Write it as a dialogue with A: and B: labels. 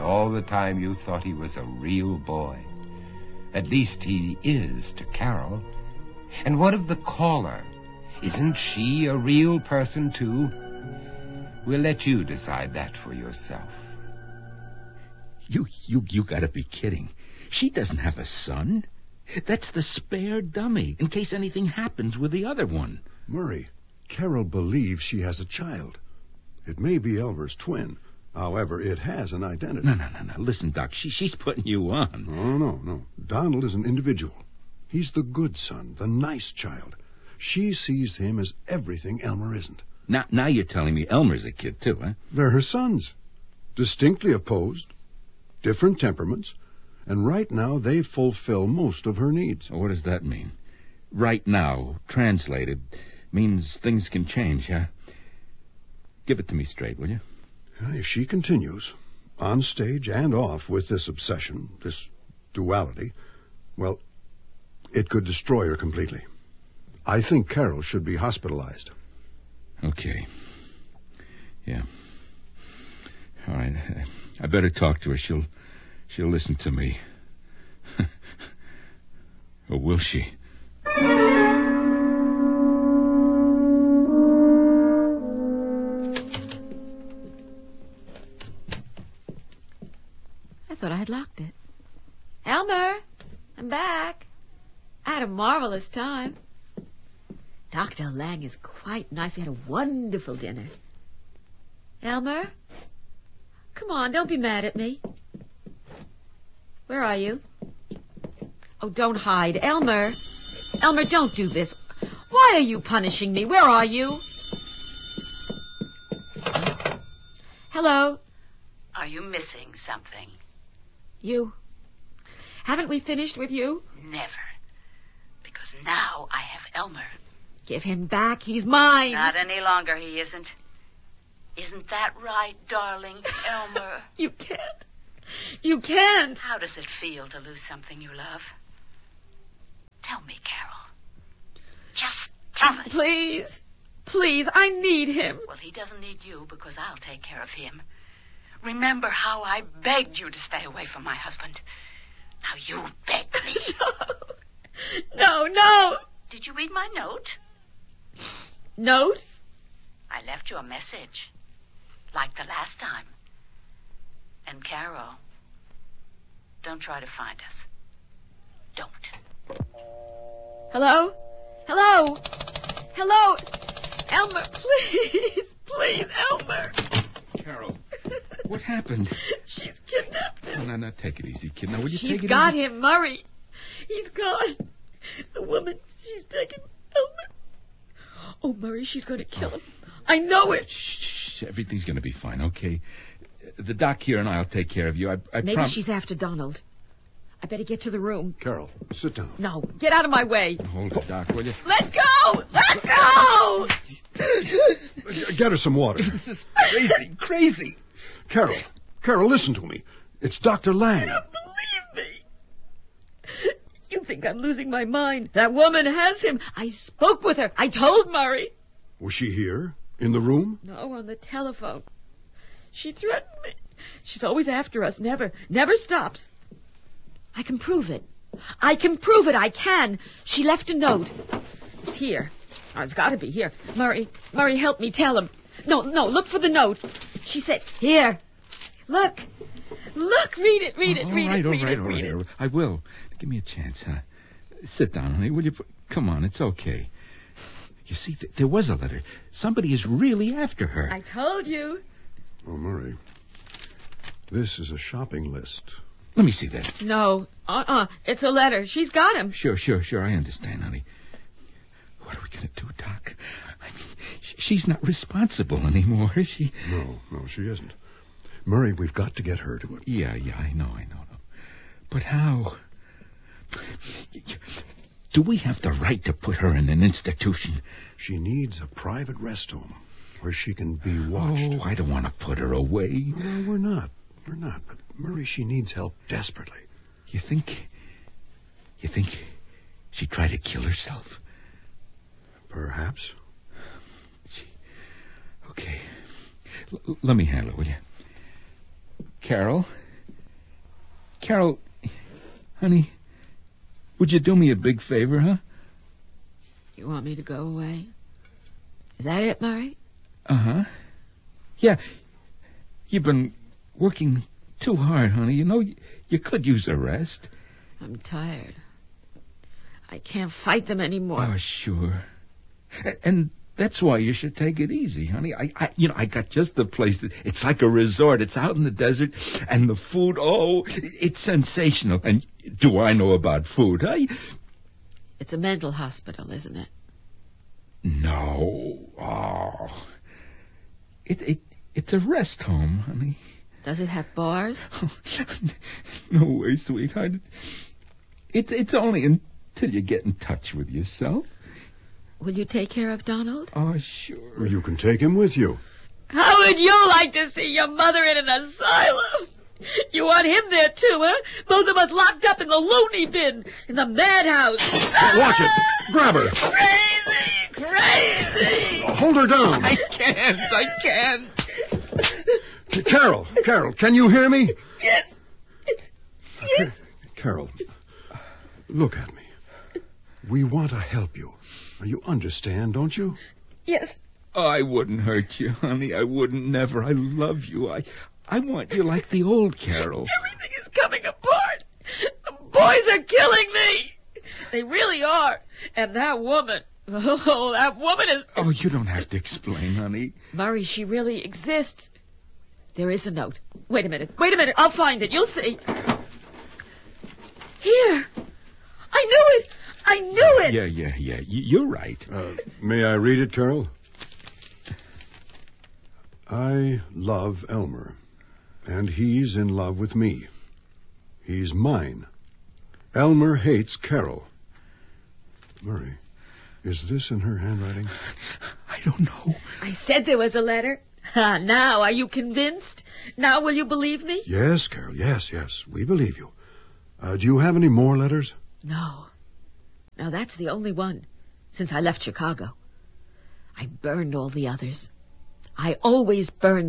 A: all the time you thought he was a real boy. At least he is to Carol. And what of the caller? Isn't she a real person, too? We'll let you decide that for yourself.
B: You gotta be kidding. She doesn't have a son. That's the spare dummy, in case anything happens with the other one.
C: Murray, Carol believes she has a child. It may be Elmer's twin. However, it has an identity.
B: No. Listen, Doc, she's putting you on.
C: No. Donald is an individual. He's the good son, the nice child. She sees him as everything Elmer isn't.
B: Now you're telling me Elmer's a kid, too, huh?
C: They're her sons. Distinctly opposed, different temperaments, and right now they fulfill most of her needs.
B: What does that mean? Right now, translated, means things can change, huh? Give it to me straight, will you?
C: If she continues, on stage and off, with this obsession, this duality, well, it could destroy her completely. I think Carol should be hospitalized.
B: Okay. Yeah. All right. I better talk to her. She'll listen to me. Or will she?
D: I thought I had locked it. Elmer, I'm back. I had a marvelous time. Dr. Lang is quite nice. We had a wonderful dinner. Elmer? Come on, don't be mad at me. Where are you? Oh, don't hide. Elmer! Elmer, don't do this. Why are you punishing me? Where are you? Hello?
E: Are you missing something?
D: You. Haven't we finished with you?
E: Never. Because now I have Elmer.
D: Give him back. He's mine.
E: Not any longer, he isn't. Isn't that right, darling Elmer?
D: You can't. You can't.
E: How does it feel to lose something you love? Tell me, Carol. Just tell me.
D: Please. Please, I need him.
E: Well, he doesn't need you because I'll take care of him. Remember how I begged you to stay away from my husband. Now you beg me.
D: No.
E: Did you read my note?
D: Note?
E: I left you a message. Like the last time. And Carol, don't try to find us. Don't.
D: Hello? Elmer, please. Please, Elmer.
B: Carol, what happened?
D: She's kidnapped him.
B: No, take it easy, kid. Now, will you take it easy?
D: She's got him, Murray. He's gone. The woman, she's taken Elmer. Oh, Murray, she's going to kill him. I know it.
B: Shh. Everything's going to be fine, okay? The doc here and I'll take care of you. I
D: Maybe she's after Donald. I better get to the room.
C: Carol, sit down.
D: No, get out of my way.
B: Hold it, Doc, will you?
D: Let go! Let go!
C: Get her some water.
B: This is crazy.
C: Carol, listen to me. It's Dr. Lang.
D: You don't believe me. You think I'm losing my mind. That woman has him. I spoke with her. I told Murray.
C: Was she here? In the room?
D: No, on the telephone. She threatened me. She's always after us. Never stops. I can prove it. I can. She left a note. It's here. Oh, it's got to be here. Murray, help me tell him. No, look for the note. She said, here. Look, read it.
B: All right. I will. Give me a chance, huh? Sit down, honey. Will you? Come on, it's okay. You see, there was a letter. Somebody is really after her.
D: I told you.
C: Oh, Murray, this is a shopping list.
B: Let me see that.
D: No, it's a letter. She's got him.
B: Sure, I understand, honey. What are we going to do, Doc? I mean, she's not responsible anymore, is she?
C: No, she isn't. Murray, we've got to get her to it.
B: Yeah, I know. But how? Do we have the right to put her in an institution?
C: She needs a private rest home where she can be watched.
B: Oh, I don't want to put her away.
C: No, we're not. But Murray, she needs help desperately.
B: You think she'd try to kill herself?
C: Perhaps.
B: Okay. Let me handle it, will you? Carol, Carol, honey, would you do me a big favor, huh?
D: You want me to go away? Is that it, Murray?
B: Uh-huh. Yeah, you've been working too hard, honey. You know, you could use a rest.
D: I'm tired. I can't fight them anymore.
B: Oh, sure. And that's why you should take it easy, honey. I got just the place. It's like a resort. It's out in the desert, and the food, oh, it's sensational. And do I know about food, huh?
D: It's a mental hospital, isn't it?
B: No. Oh. It's a rest home, honey.
D: Does it have bars?
B: No way, sweetheart. It's only until you get in touch with yourself.
D: Will you take care of Donald?
B: Oh, sure.
C: You can take him with you.
D: How would you like to see your mother in an asylum? You want him there too, huh? Both of us locked up in the loony bin, in the madhouse.
C: Watch it! Grab her!
D: Crazy!
C: Hold her down!
B: I can't.
C: Carol, can you hear me?
D: Yes. Yes.
C: Carol, look at me. We want to help you. You understand, don't you?
D: Yes.
B: Oh, I wouldn't hurt you, honey. I wouldn't never. I love you. I want you like the old Carol.
D: Everything is coming apart. The boys are killing me. They really are. And that woman. Oh, that woman is...
B: Oh, you don't have to explain, honey.
D: Murray, she really exists. There is a note. Wait a minute. I'll find it. You'll see. Here. I knew it.
B: Yeah. You're right.
C: May I read it, Carol? I love Elmer, and he's in love with me. He's mine. Elmer hates Carol. Murray, is this in her handwriting?
B: I don't know.
D: I said there was a letter. Now, are you convinced? Now will you believe me?
C: Yes, Carol, yes. We believe you. Do you have any more letters?
D: No. Now, that's the only one since I left Chicago. I burned all the others. I always burn